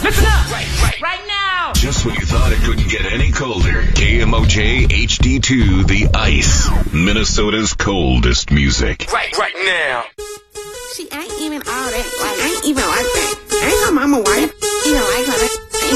Listen up! Right now! Just when you thought it couldn't get any colder, KMOJ HD2 The Ice, Minnesota's coldest music. Right now! She ain't even all that. Like, ain't even like that. Ain't her mama white.